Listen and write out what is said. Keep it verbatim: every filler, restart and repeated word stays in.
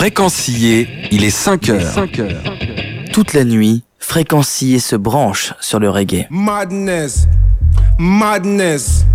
Fréquencier, il est cinq heures. Toute la nuit, Fréquencier se branche sur le reggae. Madness, madness.